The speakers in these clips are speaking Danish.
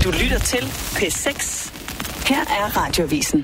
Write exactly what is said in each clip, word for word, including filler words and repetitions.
Du lytter til P seks. Her er Radioavisen.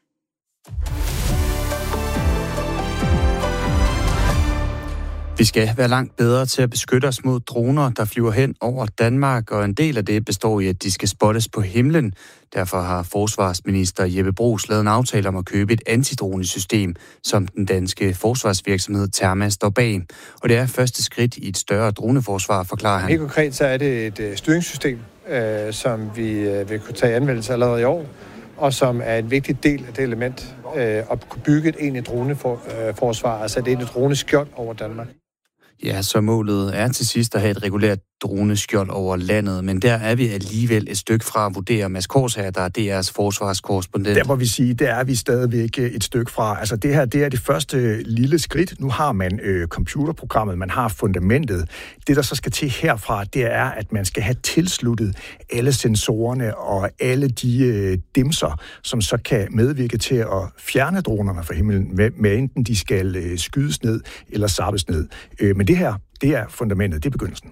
Vi skal være langt bedre til at beskytte os mod droner, der flyver hen over Danmark, og en del af det består i, at de skal spottes på himlen. Derfor har forsvarsminister Jeppe Bruus lavet en aftale om at købe et antidronesystem, som den danske forsvarsvirksomhed Therma står bag. Og det er første skridt i et større droneforsvar, forklarer han. Helt konkret så er det et styringssystem, øh, som vi øh, vil kunne tage anvendelse allerede i år, og som er en vigtig del af det element øh, at kunne bygge et egentligt droneforsvar, altså et egentligt droneskjold over Danmark. Ja, så målet er til sidst at have et regulært droneskjold over landet, men der er vi alligevel et stykke fra at vurdere. Mads Korsager, der er D R's forsvarskorrespondent. Der må vi sige, der er vi stadigvæk et stykke fra. Altså det her, det er det første lille skridt. Nu har man øh, computerprogrammet, man har fundamentet. Det, der så skal til herfra, det er, at man skal have tilsluttet alle sensorerne og alle de øh, dimser, som så kan medvirke til at fjerne dronerne fra himlen, med, med enten de skal øh, skydes ned eller sappes ned. Øh, men det her, det er fundamentet, det er begyndelsen.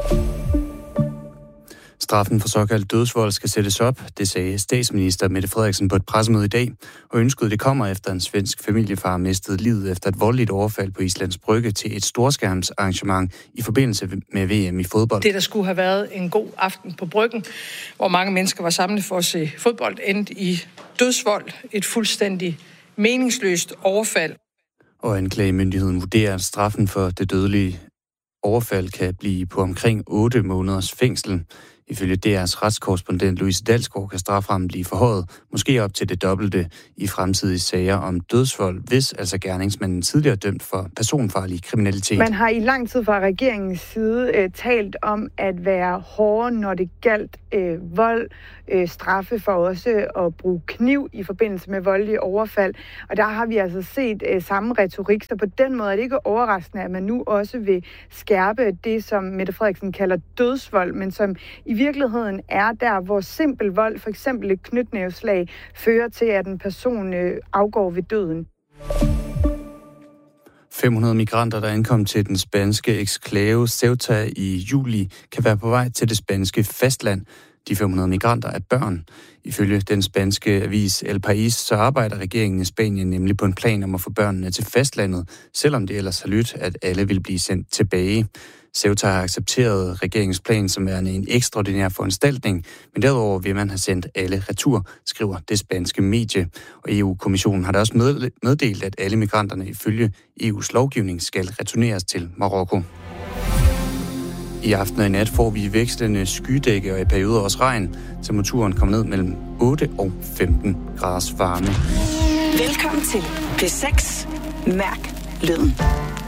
Straffen for såkaldt dødsvold skal sættes op, det sagde statsminister Mette Frederiksen på et pressemøde i dag, og ønsket det kommer efter en svensk familiefar mistede livet efter et voldeligt overfald på Islands Brygge til et storskærmsarrangement i forbindelse med V M i fodbold. Det, der skulle have været en god aften på Bryggen, hvor mange mennesker var samlet for at se fodbold, endte i dødsvold, et fuldstændig meningsløst overfald. Og anklagemyndigheden vurderer, at straffen for det dødelige overfald kan blive på omkring otte måneders fængsel. Ifølge D R's retskorrespondent Louise Dalsgaard kan straframmen blive forhøjet, måske op til det dobbelte i fremtidige sager om dødsvold, hvis altså gerningsmanden tidligere er dømt for personfarlig kriminalitet. Man har i lang tid fra regeringens side øh, talt om at være hårde, når det galt øh, vold, øh, straffe for også at bruge kniv i forbindelse med voldelige overfald. Og der har vi altså set øh, samme retorik, så på den måde er det ikke overraskende, at man nu også vil skærpe det, som Mette Frederiksen kalder dødsvold, men som i virkeligheden er der, hvor simpel vold, for eksempel et knytnæveslag, fører til, at en person øh, afgår ved døden. fem hundrede migranter, der ankom til den spanske eksklave Ceuta i juli, kan være på vej til det spanske fastland. De fem hundrede migranter er børn. Ifølge den spanske avis El País, så arbejder regeringen i Spanien nemlig på en plan om at få børnene til fastlandet, selvom det ellers har lyttet, at alle vil blive sendt tilbage. Ceuta har accepteret regeringens plan som værende en ekstraordinær foranstaltning, men derudover vil man have sendt alle retur, skriver det spanske medie. Og E U-kommissionen har da også meddelt, at alle migranterne ifølge E U's lovgivning skal returneres til Marokko. I aften og i nat får vi vekslende skydække og i perioder også regn. Temperaturen kommer ned mellem otte og femten graders varme. Velkommen til P seks. Mærk lyden.